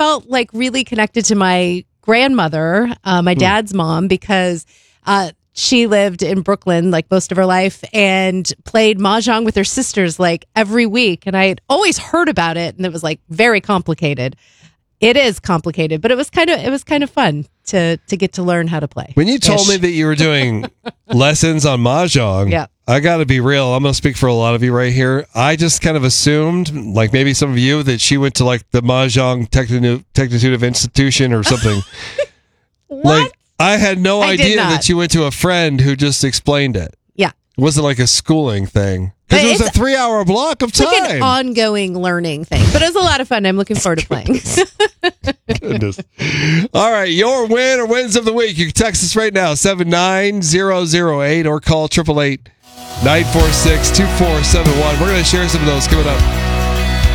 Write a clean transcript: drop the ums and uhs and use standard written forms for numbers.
felt like really connected to my grandmother, my dad's mom, because she lived in Brooklyn like most of her life and played mahjong with her sisters like every week. And I had always heard about it, and it was like very complicated. It is complicated, but it was kind of fun to get to learn how to play. When you told me that you were doing lessons on mahjong, yeah. I got to be real. I'm going to speak for a lot of you right here. I just kind of assumed, like maybe some of you, that she went to like the Mahjong Technitive Institution or something. What? Like, I had no idea not. that you went to a friend who just explained it. Yeah. It wasn't like a schooling thing. Because it was a 3-hour block of time. It's like an ongoing learning thing. But it was a lot of fun. I'm looking forward to playing. Goodness. All right, your win or wins of the week. You can text us right now, 79008, or call 888-946-2471. We're going to share some of those coming up.